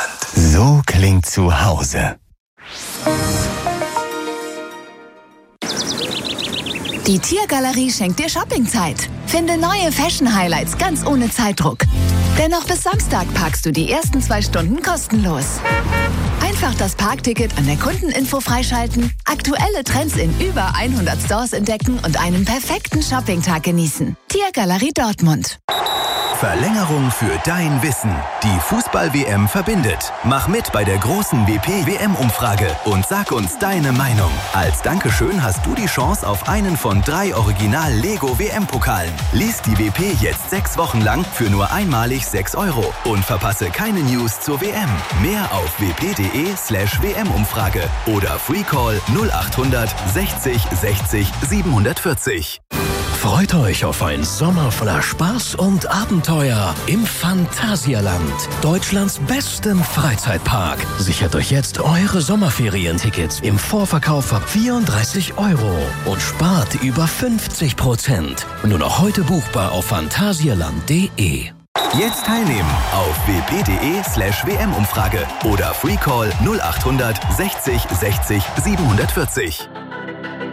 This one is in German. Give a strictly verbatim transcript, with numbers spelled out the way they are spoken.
So klingt zu Hause. Die Tiergalerie schenkt dir Shoppingzeit. Finde neue Fashion-Highlights ganz ohne Zeitdruck. Denn noch bis Samstag parkst du die ersten zwei Stunden kostenlos. Einfach das Parkticket an der Kundeninfo freischalten, aktuelle Trends in über hundert Stores entdecken und einen perfekten Shoppingtag genießen. Tiergalerie Dortmund. Verlängerung für dein Wissen. Die Fußball-W M verbindet. Mach mit bei der großen W P-W M-Umfrage und sag uns deine Meinung. Als Dankeschön hast du die Chance auf einen von drei Original-Lego-W M-Pokalen. Lies die W P jetzt sechs Wochen lang für nur einmalig sechs Euro und verpasse keine News zur W M. Mehr auf wp.de slash WM-Umfrage oder Freecall null achthundert sechzig sechzig siebenhundertvierzig. Freut euch auf einen Sommer voller Spaß und Abenteuer im Phantasialand, Deutschlands bestem Freizeitpark. Sichert euch jetzt eure Sommerferientickets im Vorverkauf ab vierunddreißig Euro und spart über fünfzig Prozent. Nur noch heute buchbar auf phantasialand punkt de. Jetzt teilnehmen auf wp.de slash WM-Umfrage oder Freecall null achthundert sechzig sechzig siebenhundertvierzig.